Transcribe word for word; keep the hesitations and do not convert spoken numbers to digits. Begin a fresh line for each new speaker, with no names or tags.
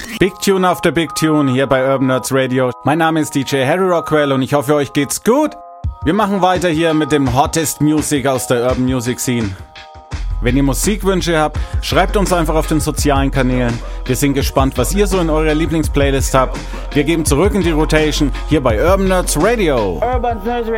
Big Tune after Big Tune hier bei Urban Nerds Radio. Mein Name ist D J Harry Rockwell und ich hoffe, euch geht's gut. Wir machen weiter hier mit dem Hottest Music aus der Urban Music Scene. Wenn ihr Musikwünsche habt, schreibt uns einfach auf den sozialen Kanälen. Wir sind gespannt, was ihr so in eurer Lieblingsplaylist habt. Wir geben zurück in die Rotation hier bei Urban Nerds Radio.
Urban Nerds Radio.